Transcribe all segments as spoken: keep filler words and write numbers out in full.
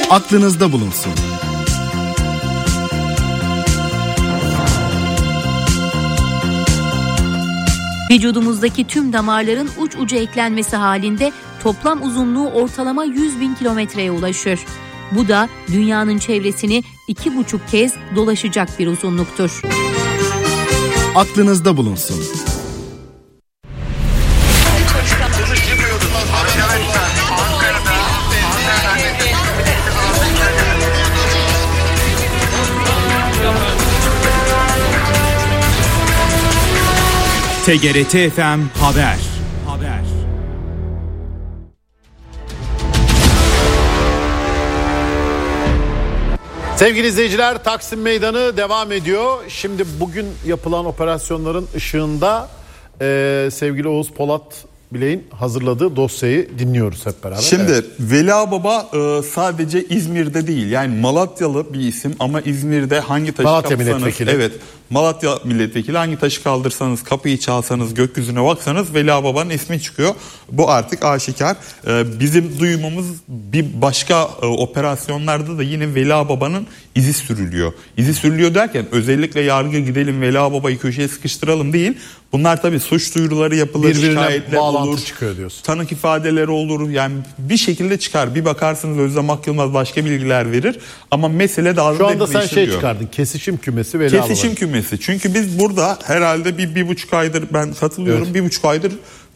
aklınızda bulunsun. Vücudumuzdaki tüm damarların uç uca eklenmesi halinde toplam uzunluğu ortalama yüz bin kilometreye ulaşır. Bu da dünyanın çevresini iki buçuk kez dolaşacak bir uzunluktur. Aklınızda bulunsun. T G R T F M Haber. Haber. Sevgili izleyiciler, Taksim Meydanı devam ediyor. Şimdi bugün yapılan operasyonların ışığında e, sevgili Oğuz Polat Bilek'in hazırladığı dosyayı dinliyoruz hep beraber. Şimdi evet. Veli Ağababa e, sadece İzmir'de değil, yani Malatyalı bir isim ama İzmir'de hangi taşı Malatya kapsanız, milletvekili. evet, Malatya milletvekili, hangi taşı kaldırsanız, kapıyı çalsanız, gökyüzüne baksanız Veli Ağababa'nın ismi çıkıyor. Bu artık aşikar. E, bizim duyumumuz bir başka e, operasyonlarda da yine Veli Ağababa'nın izi sürülüyor. İzi sürülüyor derken özellikle yargı gidelim Veli Ağababa'yı köşeye sıkıştıralım değil. Bunlar tabii suç duyuruları yapılır, şikayetler olur, çıkıyor diyorsun. Tanık ifadeleri olur, yani bir şekilde çıkar. Bir bakarsınız Özlem Akyılmaz başka bilgiler verir ama mesele daha da şu anda sen şey diyor. çıkardın, kesişim kümesi Veli Ağababa. Kesişim kümesi. Çünkü biz burada herhalde bir, bir buçuk aydır, ben katılıyorum, evet. bir buçuk aydır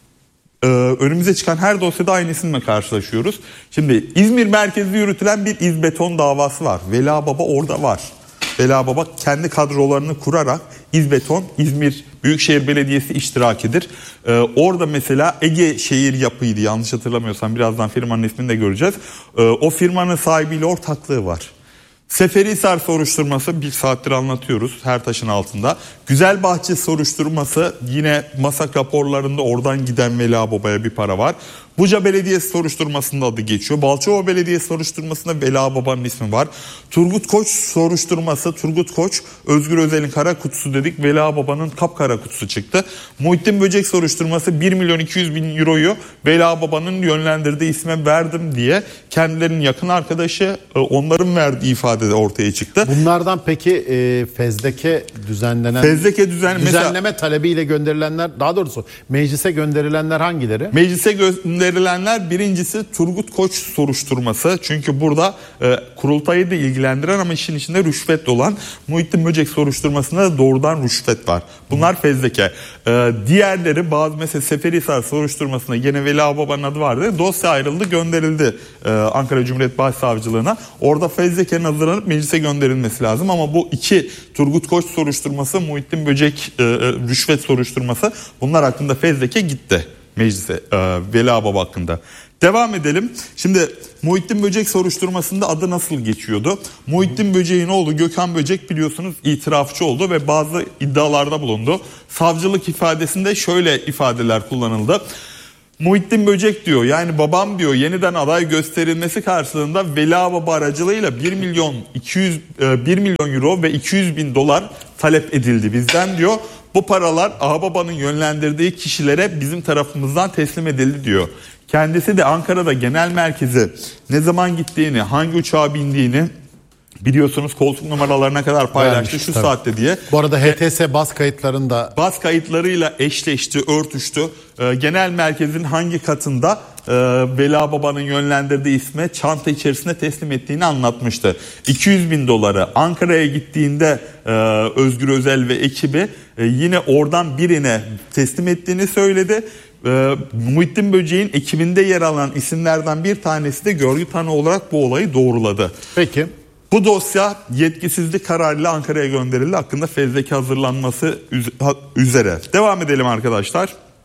e, önümüze çıkan her dosyada aynı isimle karşılaşıyoruz. Şimdi İzmir merkezli yürütülen bir İzbeton davası var. Veli Ağababa orada var. Veli Ağababa kendi kadrolarını kurarak İzbeton, İzmir Büyükşehir Belediyesi iştirakidir. Ee, orada mesela Ege Şehir Yapı'ydı, yanlış hatırlamıyorsam, birazdan firmanın ismini de göreceğiz. Ee, o firmanın sahibiyle ortaklığı var. Seferihisar soruşturması bir saattir anlatıyoruz, her taşın altında. Güzelbahçe soruşturması yine MASAK raporlarında oradan giden Veli Ağababa'ya bir para var. Buca Belediyesi soruşturmasında adı geçiyor. Balçova Belediyesi soruşturmasında Veli Ağababa'nın ismi var. Turgut Koç soruşturması, Turgut Koç, Özgür Özel'in kara kutusu dedik. Veli Ağababa'nın kapkara kutusu çıktı. Muhittin Böcek soruşturması bir milyon iki yüz bin euroyu Veli Ağababa'nın yönlendirdiği isme verdim diye kendilerinin yakın arkadaşı, onların verdiği ifade de ortaya çıktı. Bunlardan peki e, fezleke düzenlenen fezleke düzen, düzenleme mesela, talebiyle gönderilenler, daha doğrusu meclise gönderilenler hangileri? Meclise gönderilenler birincisi Turgut Koç soruşturması. Çünkü burada e, kurultayı da ilgilendiren ama işin içinde rüşvet olan Muhittin Böcek soruşturmasında da doğrudan rüşvet var. Bunlar fezleke. E, diğerleri bazı, mesela Seferihisar soruşturmasında gene Veli Ağababa'nın adı vardı. Dosya ayrıldı, gönderildi e, Ankara Cumhuriyet Başsavcılığına. Orada fezlekenin hazırlanıp meclise gönderilmesi lazım ama bu iki Turgut Koç soruşturması, Muhittin Böcek e, rüşvet soruşturması, bunlar hakkında fezleke gitti meclise, e, Veli Ağababa hakkında. Devam edelim. Şimdi Muhittin Böcek soruşturmasında adı nasıl geçiyordu? Muhittin Böcek'in oğlu Gökhan Böcek biliyorsunuz itirafçı oldu ve bazı iddialarda bulundu. Savcılık ifadesinde şöyle ifadeler kullanıldı. Muhittin Böcek diyor, yani babam diyor, yeniden aday gösterilmesi karşılığında Veli Ağababa aracılığıyla bir milyon iki yüz bir milyon euro ve iki yüz bin dolar talep edildi bizden diyor. Bu paralar Ağababa'nın yönlendirdiği kişilere bizim tarafımızdan teslim edildi diyor. Kendisi de Ankara'da genel merkeze ne zaman gittiğini, hangi uçağa bindiğini biliyorsunuz, koltuk numaralarına kadar paylaştı, vermiş, şu tabii. saatte diye. Bu arada H T S bas kayıtlarında bas kayıtlarıyla eşleşti, örtüştü. Ee, genel merkezin hangi katında e, Veli Ağababa'nın yönlendirdiği isme çanta içerisinde teslim ettiğini anlatmıştı. iki yüz bin doları Ankara'ya gittiğinde e, Özgür Özel ve ekibi e, yine oradan birine teslim ettiğini söyledi. E, Muhittin Böcek'in ekibinde yer alan isimlerden bir tanesi de görgü tanığı olarak bu olayı doğruladı. Peki. Bu dosya yetkisizlik kararıyla Ankara'ya gönderildi. Hakkında fezleke hazırlanması üzere. Devam edelim arkadaşlar.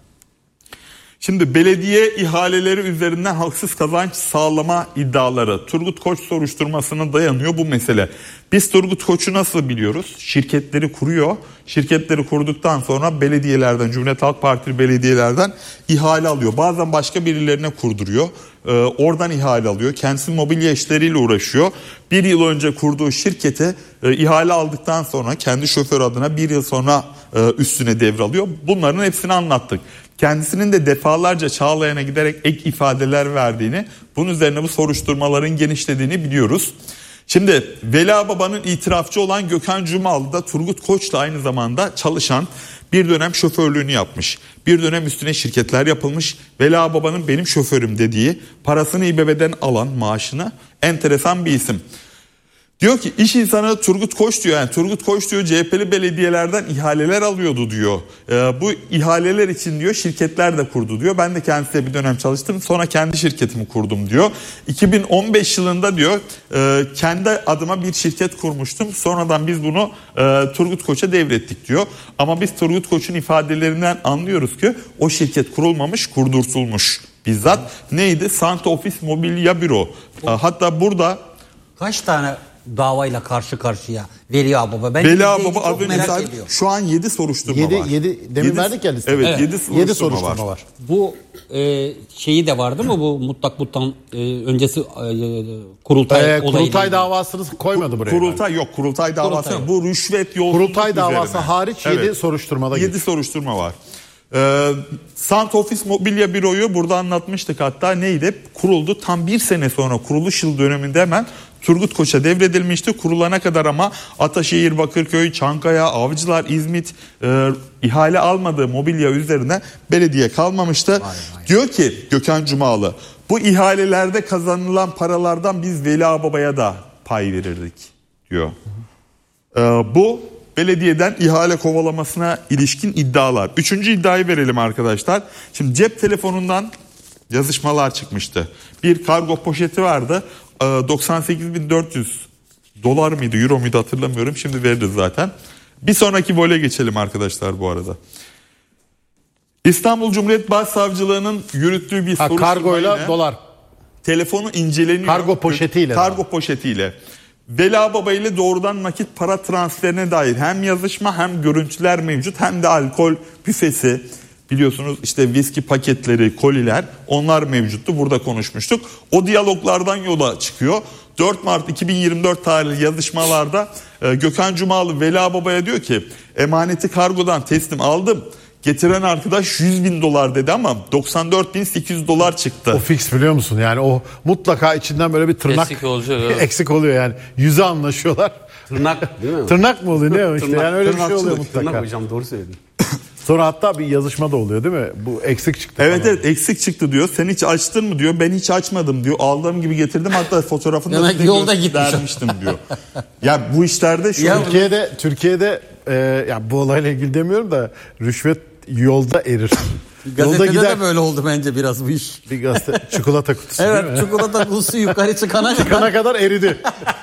Şimdi belediye ihaleleri üzerinden haksız kazanç sağlama iddiaları Turgut Koç soruşturmasına dayanıyor bu mesele. Biz Turgut Koç'u nasıl biliyoruz? Şirketleri kuruyor. Şirketleri kurduktan sonra belediyelerden, Cumhuriyet Halk Partili belediyelerden ihale alıyor. Bazen başka birilerine kurduruyor. Ee, oradan ihale alıyor. Kendisi mobilya işleriyle uğraşıyor. Bir yıl önce kurduğu şirkete e, ihale aldıktan sonra kendi şoför adına bir yıl sonra e, üstüne devralıyor. Bunların hepsini anlattık. Kendisinin de defalarca Çağlayan'a giderek ek ifadeler verdiğini, bunun üzerine bu soruşturmaların genişlediğini biliyoruz. Şimdi Veli Ağababa'nın itirafçı olan Gökhan Cumalı da Turgut Koç'la aynı zamanda çalışan, bir dönem şoförlüğünü yapmış. Bir dönem üstüne şirketler yapılmış. Veli Ağababa'nın benim şoförüm dediği, parasını İBB'den alan, maaşını, enteresan bir isim. Diyor ki iş insanı Turgut Koç diyor, yani Turgut Koç diyor C H P'li belediyelerden ihaleler alıyordu diyor. Ee, bu ihaleler için diyor şirketler de kurdu diyor. Ben de kendisiyle bir dönem çalıştım, sonra kendi şirketimi kurdum diyor. iki bin on beş yılında diyor e, kendi adıma bir şirket kurmuştum. Sonradan biz bunu e, Turgut Koç'a devrettik diyor. Ama biz Turgut Koç'un ifadelerinden anlıyoruz ki o şirket kurulmamış, kurdurtulmuş bizzat. Neydi? Sant Ofis Mobilya Büro. E, hatta burada kaç tane davayla karşı karşıya Veli Ağababa? Ben Veli Ağababa az önce zaten şu an yedi soruşturma yedi, var. yedi demin yedi, verdik ya listeyi. Evet, evet. yedi soruşturma, yedi soruşturma var. var. Bu e, şeyi de var değil mi? Bu mutlak muttan e, öncesi e, kurultay Ee, olayı. kurultay davasını koymadı buraya. Kurultay yok, kurultay davası. Kurultay. Bu rüşvet yolsuzluk Kurultay davası üzerine. hariç yedi soruşturmada yedi geçiyor. soruşturma var. Ee, Sant Ofis Mobilya Büro'yu burada anlatmıştık, hatta neydi? Kuruldu, tam bir sene sonra kuruluş yıl dönümünde hemen Turgut Koç'a devredilmişti. Kurulana kadar ama Ataşehir, Bakırköy, Çankaya, Avcılar, İzmit e, ihale almadığı mobilya üzerine belediye kalmamıştı. Vay vay. Diyor ki Gökhan Cumalı, bu ihalelerde kazanılan paralardan biz Veli Ağababa'ya da pay verirdik diyor. Ee, bu belediyeden ihale kovalamasına ilişkin iddialar. Üçüncü iddiayı verelim arkadaşlar. Şimdi cep telefonundan yazışmalar çıkmıştı. Bir kargo poşeti vardı. doksan sekiz bin dört yüz dolar mıydı, euro muydu hatırlamıyorum. Şimdi veririz zaten. Bir sonraki vole geçelim arkadaşlar bu arada. İstanbul Cumhuriyet Başsavcılığı'nın yürüttüğü bir Ha, soruşturma kargoyla ile dolar. telefonu inceleniyor. Kargo poşetiyle. Kargo poşetiyle. Veli Ağababa ile doğrudan nakit para transferine dair hem yazışma hem görüntüler mevcut, hem de alkol büfesi, biliyorsunuz işte viski paketleri, koliler, onlar mevcuttu. Burada konuşmuştuk. O diyaloglardan yola çıkıyor. dört Mart iki bin yirmi dört tarihli yazışmalarda e, Gökhan Cumalı Veli Ağababa'ya diyor ki emaneti kargodan teslim aldım. Getiren arkadaş yüz bin dolar dedi ama doksan dört bin sekiz yüz dolar çıktı. O fix, biliyor musun? Yani o mutlaka içinden böyle bir tırnak Eksik olacak, evet. eksik oluyor yani. Yüze anlaşıyorlar. Tırnak değil mi? Tırnak mı oluyor, ne o işte? Tırnak, Yani öyle bir şey oluyor tırnakçılık, mutlaka. Tırnak hocam, doğru söyledin. Sonra hatta bir yazışma da oluyor değil mi? Bu eksik çıktı. Evet falan. evet eksik çıktı diyor. Sen hiç açtın mı diyor. Ben hiç açmadım diyor. Aldığım gibi getirdim, hatta fotoğrafını da Demek size yolda gitmiş. göstermiştim diyor. Ya bu işlerde şu Ya Türkiye'de Türkiye'de e, yani bu olayla ilgili demiyorum da rüşvet yolda erir. Yolda Gazetede gider de böyle oldu bence biraz bu iş. bir gazete çikolata kutusu değil mi? Evet, çikolata kutusu yukarı çıkana kadar. Çıkana kadar eridi.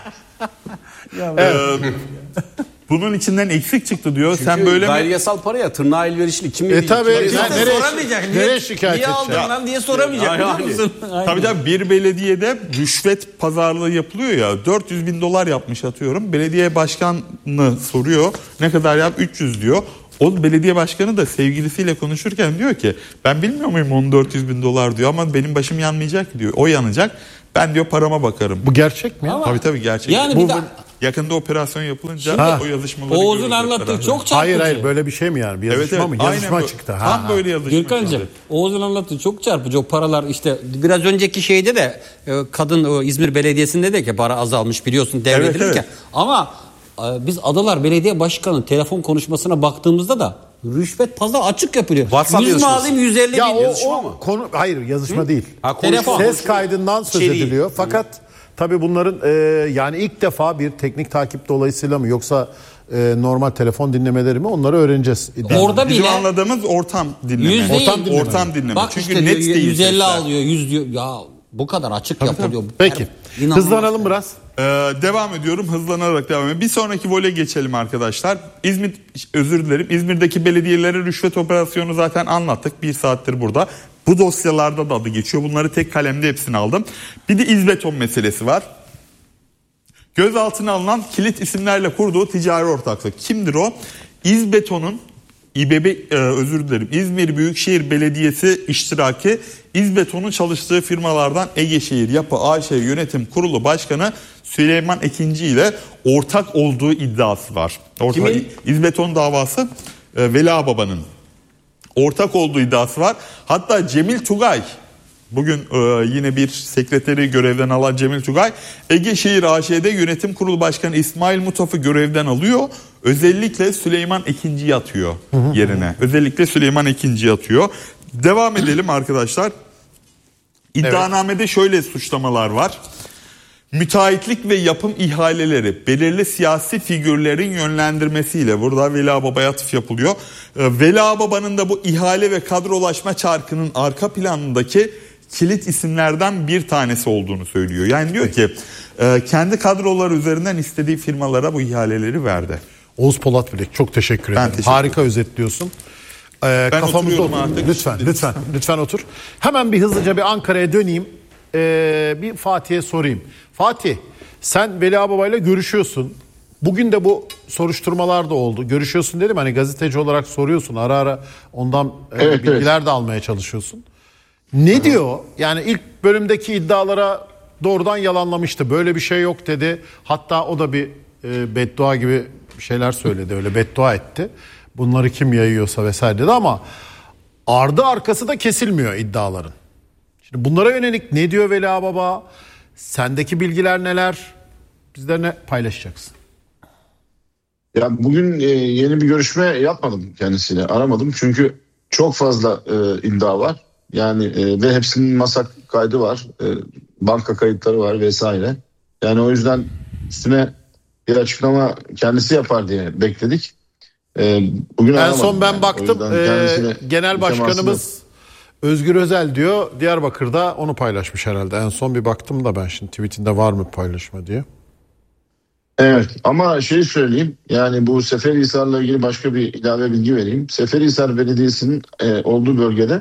Ee, bunun içinden eksik çıktı diyor. Sen Çünkü böyle gayri mi? yasal paraya tırnağı elverişli. Kim E tabii. Kim- Ya İşte nereye- soramayacak. nereye Niye, şikayet niye aldın edecek? lan diye soramayacak, Ya, biliyor yani. musun? Aynen. Tabii tabii bir belediyede rüşvet pazarlığı yapılıyor ya, dört yüz bin dolar yapmış atıyorum. Belediye başkanı soruyor, ne kadar yap, üç yüz diyor. O belediye başkanı da sevgilisiyle konuşurken diyor ki ben bilmiyor muyum on dört yüz bin dolar diyor, ama benim başım yanmayacak diyor. O yanacak, ben diyor parama bakarım. Bu gerçek mi? Ama- Tabii tabii gerçek. Yani Bu, bir de- yakında operasyon yapılınca Ha. o yazışmaları Oğuz'un göreceğiz anlattığı beraber. çok çarpıcı. Hayır hayır, böyle bir şey mi yani? Bir Evet, yazışma evet, mı? aynen Yazışma bu. çıktı. Ha, Tam ha. böyle yazışma Gürkan'cığım, çıktı. Oğuz'un anlattığı çok çarpıcı. O paralar işte biraz önceki şeyde de e, kadın o İzmir Belediyesi'nde de ki para azalmış biliyorsun devredilirken. Evet, evet. Ama e, biz Adalar Belediye Başkanı telefon konuşmasına baktığımızda da rüşvet fazla açık yapılıyor. WhatsApp yüz mü yazışması. alayım yüz elli Ya bin. o, yazışma o mı? konu hayır, yazışma değil. Ha, Telefon. konuşma. Ses kaydından söz İçeriği. ediliyor. Fakat tabii bunların e, yani ilk defa bir teknik takip dolayısıyla mı, yoksa e, normal telefon dinlemeleri mi, onları öğreneceğiz. Orada Bizim bile anladığımız ortam dinleme. yüz değil. Ortam dinleme. Ortam dinleme. Bak Çünkü işte net diyor, değil yüz elli sesler. alıyor, yüz diyor. Ya bu kadar açık yapılıyor. Peki. İnanılmaz. Hızlanalım biraz. Ee, devam ediyorum, hızlanarak devam ediyorum. Bir sonraki vole geçelim arkadaşlar. İzmir, özür dilerim, İzmir'deki belediyelere rüşvet operasyonu zaten anlattık. Bir saattir burada. Bu dosyalarda da adı geçiyor. Bunları tek kalemde hepsini aldım. Bir de İzbeton meselesi var. Gözaltına alınan kilit isimlerle kurduğu ticari ortaklık. Kimdir o? İzbeton'un İBB e, özür dilerim İzmir Büyükşehir Belediyesi iştiraki İzbeton'un çalıştığı firmalardan Egeşehir Yapı A Ş Yönetim Kurulu Başkanı Süleyman Ekinci ile ortak olduğu iddiası var. Ortak, Kimin? İzbeton davası e, Veli Ağababa'nın. ortak olduğu iddiası var. Hatta Cemil Tugay, bugün e, yine bir sekreteri görevden alan Cemil Tugay, Ege Şehir A Ş'de Yönetim Kurulu Başkanı İsmail Mutaf'ı görevden alıyor. Özellikle Süleyman Ekinci'yi atıyor yerine. Özellikle Süleyman Ekinci'yi atıyor. Devam edelim arkadaşlar. İddianamede şöyle suçlamalar var. Müteahhitlik ve yapım ihaleleri belirli siyasi figürlerin yönlendirmesiyle, burada Veli Ağababa'ya atıf yapılıyor. Veli Ağababa'nın da bu ihale ve kadrolaşma çarkının arka planındaki kilit isimlerden bir tanesi olduğunu söylüyor. Yani diyor ki kendi kadroları üzerinden istediği firmalara bu ihaleleri verdi. Oğuz Polat Bilek, çok teşekkür ederim. teşekkür Harika özetliyorsun. Ee, Ben kafamızda oturuyorum otur. artık. Lütfen, lütfen, lütfen otur. Hemen bir hızlıca bir Ankara'ya döneyim. Ee, bir Fatih'e sorayım. Fatih, sen Veli Ağababa'yla görüşüyorsun. Bugün de bu soruşturmalar da oldu. Görüşüyorsun dedim, hani gazeteci olarak soruyorsun. Ara ara ondan evet, bilgiler evet. de almaya çalışıyorsun. Ne Hı-hı. diyor? Yani ilk bölümdeki iddialara doğrudan yalanlamıştı. Böyle bir şey yok dedi. Hatta o da bir e, beddua gibi bir şeyler söyledi. Öyle beddua etti. Bunları kim yayıyorsa vesaire dedi ama ardı arkası da kesilmiyor iddiaların. Şimdi bunlara yönelik ne diyor Veli Ağababa? Sendeki bilgiler neler? Bizlerle ne paylaşacaksın? Ya bugün e, yeni bir görüşme yapmadım kendisiyle. Aramadım çünkü çok fazla e, iddia var. Yani e, ve hepsinin masa kaydı var. E, banka kayıtları var vesaire. Yani o yüzden üstüne bir açıklama kendisi yapar diye bekledik. E, bugün en son ben yani. baktım e, genel başkanımız Özgür Özel diyor Diyarbakır'da, onu paylaşmış herhalde. En son bir baktım da ben şimdi tweetinde var mı paylaşma diye. Evet ama şey söyleyeyim, yani bu Seferihisar'la ilgili başka bir ilave bilgi vereyim. Seferihisar Belediyesi'nin e, olduğu bölgede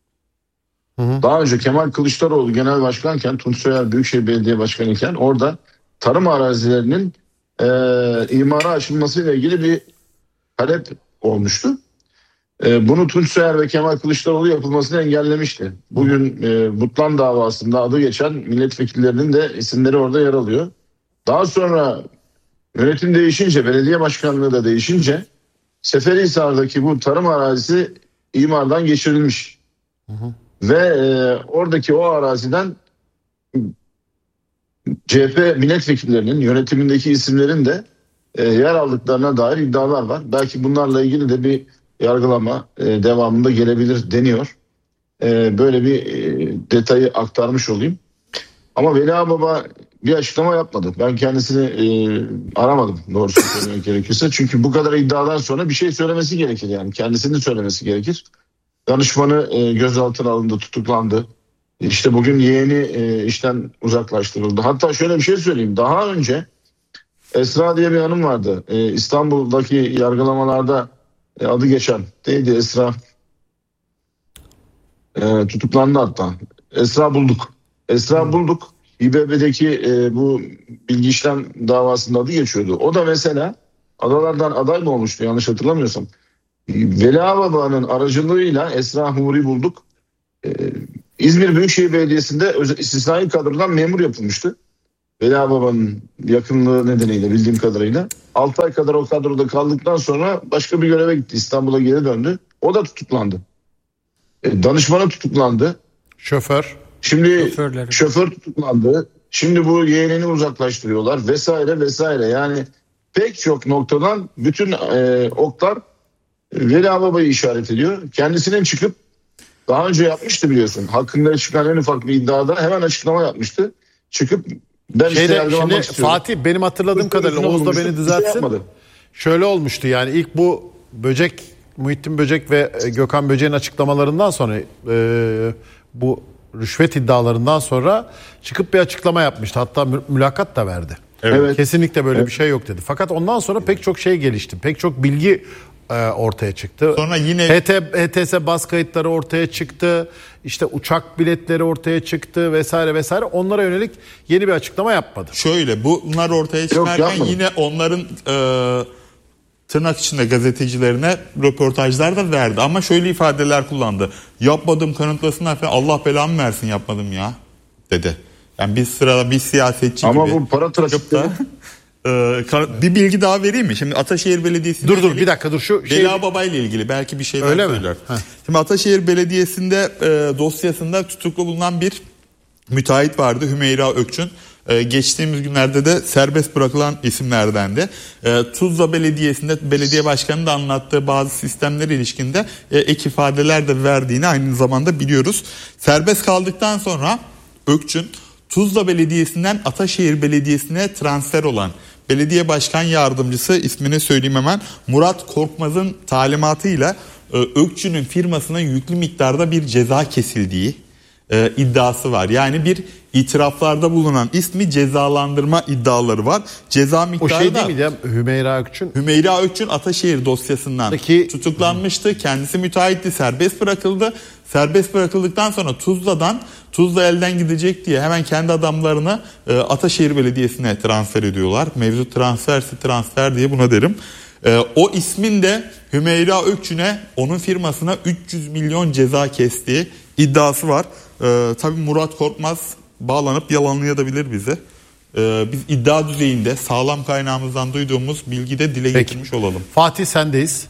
hı hı. daha önce Kemal Kılıçdaroğlu genel başkanken, Tunç Soyer Büyükşehir Belediye Başkanı iken orada tarım arazilerinin e, imara açılmasıyla ilgili bir talep olmuştu. E, bunu Tunç Soyer ve Kemal Kılıçdaroğlu yapılmasını engellemişti. Bugün e, Butlan davasında adı geçen milletvekillerinin de isimleri orada yer alıyor. Daha sonra yönetim değişince, belediye başkanlığı da değişince Seferihisar'daki bu tarım arazisi imardan geçirilmiş. Hı hı. Ve e, oradaki o araziden C H P milletvekillerinin yönetimindeki isimlerin de e, yer aldıklarına dair iddialar var. Belki bunlarla ilgili de bir yargılama e, devamında gelebilir deniyor. E, böyle bir e, detayı aktarmış olayım. Ama Veli Ağababa bir açıklama yapmadı. Ben kendisini e, aramadım doğrusu söylemek gerekirse. Çünkü bu kadar iddiadan sonra bir şey söylemesi gerekir yani. Kendisinin söylemesi gerekir. Danışmanı e, gözaltına alındı, tutuklandı. İşte bugün yeğeni e, işten uzaklaştırıldı. Hatta şöyle bir şey söyleyeyim. Daha önce Esra diye bir hanım vardı. E, İstanbul'daki yargılamalarda e, adı geçen. Neydi Esra? E, tutuklandı hatta. Esra Bulduk. Esra Bulduk. İ B B'deki e, bu bilgi işlem davasında adı geçiyordu. O da mesela adalardan aday mı olmuştu yanlış hatırlamıyorsam. Veli Ağababa'nın aracılığıyla Esra Huri Bulduk e, İzmir Büyükşehir Belediyesi'nde özel, istisnai kadrodan memur yapılmıştı. Veli Ağababa'nın yakınlığı nedeniyle bildiğim kadarıyla. altı ay kadar o kadroda kaldıktan sonra başka bir göreve gitti. İstanbul'a geri döndü. O da tutuklandı. E, danışmanı tutuklandı. Şoför. Şimdi Şoförleri. şoför tutuklandı. Şimdi bu yeğenini uzaklaştırıyorlar vesaire vesaire. Yani pek çok noktadan bütün e, oklar Veli Ağababa'yı işaret ediyor. Kendisinin çıkıp daha önce yapmıştı biliyorsun. Hakkında çıkan en ufak bir iddiada hemen açıklama yapmıştı. Çıkıp ben Şeyde, işte yargılamak şimdi istiyorum. Fatih benim hatırladığım kadarıyla Oğuz da beni düzeltsin. Şey şöyle olmuştu yani ilk bu Böcek, Muhittin Böcek ve Gökhan Böcek'in açıklamalarından sonra e, bu rüşvet iddialarından sonra çıkıp bir açıklama yapmıştı. Hatta mü- mülakat da verdi. Evet. Kesinlikle böyle evet. bir şey yok dedi. Fakat ondan sonra pek çok şey gelişti. Pek çok bilgi e, ortaya çıktı. Sonra yine H T, H T S baz kayıtları ortaya çıktı. İşte uçak biletleri ortaya çıktı vesaire vesaire. Onlara yönelik yeni bir açıklama yapmadı. şöyle bunlar ortaya çıkarken yapmadım. yine onların e, tırnak içinde gazetecilerine röportajlar da verdi. Ama şöyle ifadeler kullandı. Yapmadım kanıtlasınlar falan, Allah belamı versin yapmadım ya dedi. Yani bir sırada bir siyasetçi Ama gibi. bu para trafikleri. da, Ee, bir bilgi daha vereyim mi? Şimdi Ataşehir Belediyesi'nde... Dur dur bir dakika dur şu şey... Vela Baba ile ilgili belki bir şeyler Öyle söyler. mi? Şimdi Ataşehir Belediyesi'nde e, dosyasında tutuklu bulunan bir müteahhit vardı, Hümeyra Ökçün. E, geçtiğimiz günlerde de serbest bırakılan isimlerdendi. E, Tuzla Belediyesi'nde belediye başkanı da anlattığı bazı sistemlere ilişkinde e, ek ifadeler de verdiğini aynı zamanda biliyoruz. Serbest kaldıktan sonra Ökçün Tuzla Belediyesi'nden Ataşehir Belediyesi'ne transfer olan belediye başkan yardımcısı, ismini söyleyeyim hemen, Murat Korkmaz'ın talimatıyla e, Ökçü'nün firmasına yüklü miktarda bir ceza kesildiği e, iddiası var. Yani bir itiraflarda bulunan ismi cezalandırma iddiaları var. Ceza miktarı o şey da, değil miydi ya? Hümeyra Ökçün. Hümeyra Ökçün Ataşehir dosyasından Peki, tutuklanmıştı. Kendisi müteahhitti, serbest bırakıldı. Serbest bırakıldıktan sonra Tuzla'dan Tuzla elden gidecek diye hemen kendi adamlarını e, Ataşehir Belediyesi'ne transfer ediyorlar. Mevzu transferse transfer diye buna derim. E, o ismin de Hümeyra Ökçün'e, onun firmasına üç yüz milyon ceza kestiği iddiası var. E, tabii Murat Korkmaz bağlanıp yalanlayabilir bizi. E, biz iddia düzeyinde sağlam kaynağımızdan duyduğumuz bilgi de dile Peki. getirmiş olalım. Fatih sendeyiz.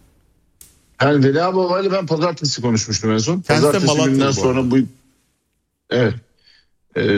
Yani Veli Baba ile ben pazartesi konuşmuştum en son. Kendisi de Pazartesi Malatyalı günden bu sonra arada. bu... Evet. Ee,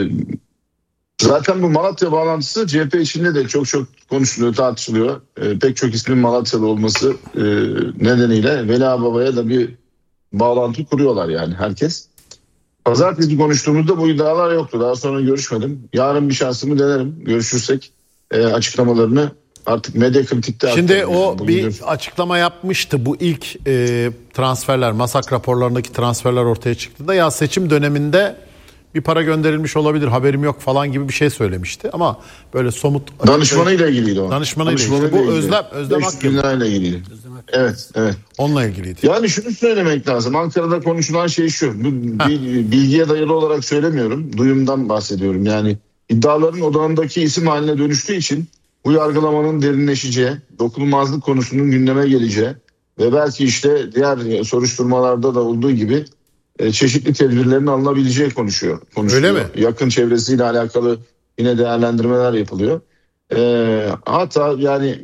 zaten bu Malatya bağlantısı C H P içinde de çok çok konuşuluyor, tartışılıyor. Ee, pek çok ismin Malatyalı olması e, nedeniyle Veli Baba'ya da bir bağlantı kuruyorlar yani herkes. Pazartesi konuştuğumuzda bu iddialar yoktu. Daha sonra görüşmedim. Yarın bir şansımı denerim. Görüşürsek e, açıklamalarını artık medya kritikte... Şimdi aktarım. o Bugün bir görüş- açıklama yapmıştı. Bu ilk e, transferler, MASAK raporlarındaki transferler ortaya çıktığında ya seçim döneminde bir para gönderilmiş olabilir, haberim yok falan gibi bir şey söylemişti. Ama böyle somut... Danışmanıyla ilgiliydi o. Danışmanıyla ilgili. Bu ilgili. Özlem- Özlem beş yüz Akgül. bin lirayla ilgili. Evet, evet. Onunla ilgiliydi. Yani şunu söylemek lazım. Ankara'da konuşulan şey şu. Bu bir bilgiye dayalı olarak söylemiyorum. Duyumdan bahsediyorum. Yani iddiaların odağındaki isim haline dönüştüğü için bu yargılamanın derinleşeceği, dokunulmazlık konusunun gündeme geleceği ve belki işte diğer soruşturmalarda da olduğu gibi e, çeşitli tedbirlerin alınabileceği konuşuyor. konuşuluyor. Öyle mi? Yakın çevresiyle alakalı yine değerlendirmeler yapılıyor. E, hatta yani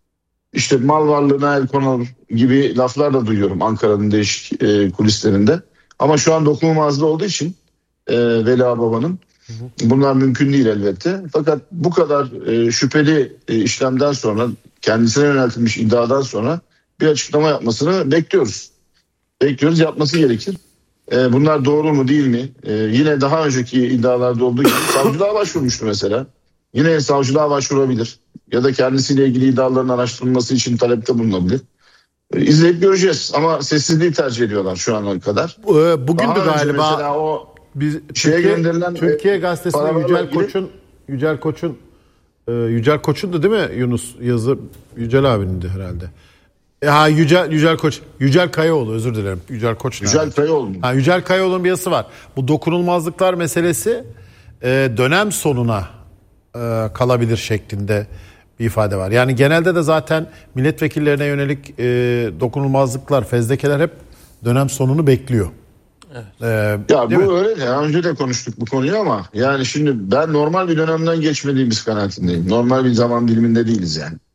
işte mal varlığına el konulur gibi laflar da duyuyorum Ankara'nın değişik e, kulislerinde. Ama şu an dokunulmazlığı olduğu için e, Veli Baba'nın bunlar mümkün değil elbette. Fakat bu kadar e, şüpheli e, işlemden sonra, kendisine yöneltilmiş iddiadan sonra bir açıklama yapmasını bekliyoruz. Bekliyoruz, yapması gerekir. E, bunlar doğru mu değil mi? E, yine daha önceki iddialarda olduğu gibi savcılığa başvurmuştu mesela. Yine savcılığa başvurabilir. Ya da kendisiyle ilgili iddiaların araştırılması için talepte bulunabilir. E, izleyip göreceğiz ama sessizliği tercih ediyorlar şu ana kadar. Ee, Bugün Daha de önce galiba mesela o biz şeye Türkiye, gönderilen, Türkiye e, Gazetesi'nde paralarla Yücel ilgili- Koç'un Yücel Koç'un e, Yücel Koç'un da değil mi Yunus yazı Yücel abinin de herhalde. E, ha Yücel Yücel Koç, Yücel Kayaoğlu, özür dilerim. Yücel Koç. Yücel nerede? Kayaoğlu. Ha, Yücel Kayaoğlu'nun bir yazısı var. Bu dokunulmazlıklar meselesi e, dönem sonuna e, kalabilir şeklinde bir ifade var. Yani genelde de zaten milletvekillerine yönelik e, dokunulmazlıklar, fezlekeler hep dönem sonunu bekliyor. Ee, Ya değil bu mi? öyle de daha önce de konuştuk bu konuyu ama yani şimdi ben normal bir dönemden geçmediğimiz kanaatindeyim. Normal bir zaman diliminde değiliz yani.